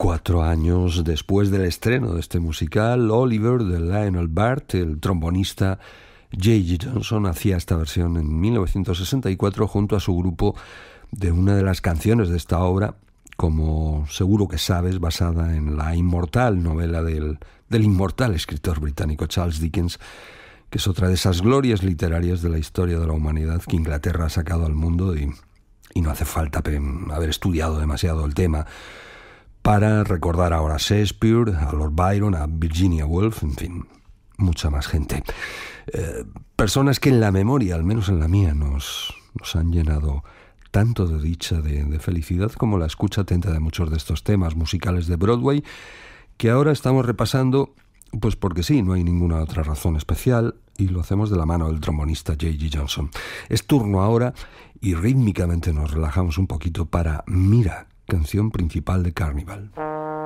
4 años después del estreno de este musical, Oliver de Lionel Bart, el trombonista J.G. Johnson, hacía esta versión en 1964 junto a su grupo de una de las canciones de esta obra, como seguro que sabes, basada en la inmortal novela del inmortal escritor británico Charles Dickens, que es otra de esas glorias literarias de la historia de la humanidad que Inglaterra ha sacado al mundo y no hace falta haber estudiado demasiado el tema para recordar ahora a Shakespeare, a Lord Byron, a Virginia Woolf, en fin, mucha más gente. Personas que en la memoria, al menos en la mía, nos han llenado tanto de dicha, de felicidad, como la escucha atenta de muchos de estos temas musicales de Broadway, que ahora estamos repasando, pues porque sí, no hay ninguna otra razón especial, y lo hacemos de la mano del trombonista J.G. Johnson. Es turno ahora, y rítmicamente nos relajamos un poquito para Mira, canción principal de Carnival.